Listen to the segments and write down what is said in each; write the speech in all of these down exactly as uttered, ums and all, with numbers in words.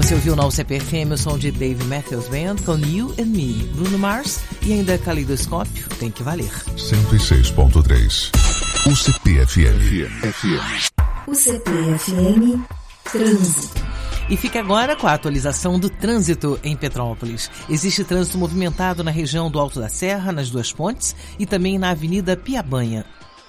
Você ouviu na U C P F M o som de Dave Matthews Band com You and Me, Bruno Mars e ainda Caleidoscópio, Tem Que Valer. cento e seis ponto três U C P F M. U C P F M Trânsito. E fica agora com a atualização do trânsito em Petrópolis. Existe trânsito movimentado na região do Alto da Serra, nas duas pontes, e também na Avenida Piabanha.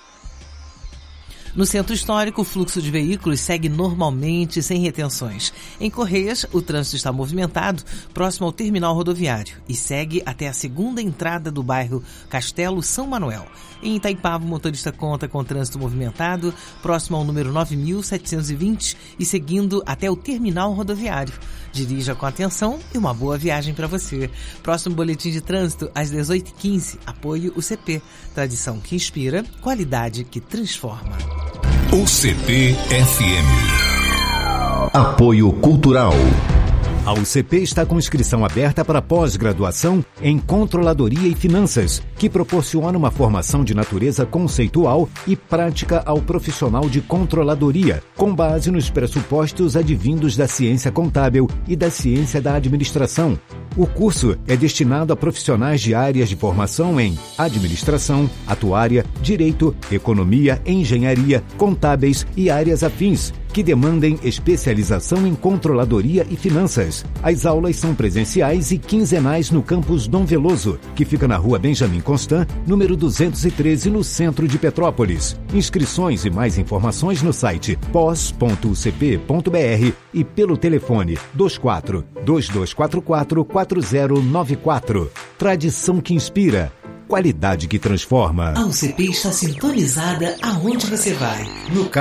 No centro histórico, o fluxo de veículos segue normalmente, sem retenções. Em Correias, o trânsito está movimentado próximo ao terminal rodoviário e segue até a segunda entrada do bairro Castelo São Manuel. Em Itaipava, o motorista conta com trânsito movimentado próximo ao número nove mil setecentos e vinte e seguindo até o terminal rodoviário. Dirija com atenção e uma boa viagem para você. Próximo boletim de trânsito às dezoito e quinze. Apoio U C P. Tradição que inspira, qualidade que transforma. U C P F M. Apoio Cultural. A U C P está com inscrição aberta para pós-graduação em Controladoria e Finanças, que proporciona uma formação de natureza conceitual e prática ao profissional de controladoria, com base nos pressupostos advindos da ciência contábil e da ciência da administração. O curso é destinado a profissionais de áreas de formação em administração, atuária, direito, economia, engenharia, contábeis e áreas afins, que demandem especialização em controladoria e finanças. As aulas são presenciais e quinzenais no campus Dom Veloso, que fica na rua Benjamin Constant, número duzentos e treze, no centro de Petrópolis. Inscrições e mais informações no site pós ponto u c p ponto b r e pelo telefone dois quatro dois dois quatro quatro quatro zero nove quatro. Tradição que inspira, qualidade que transforma. A U C P está sintonizada aonde você vai. No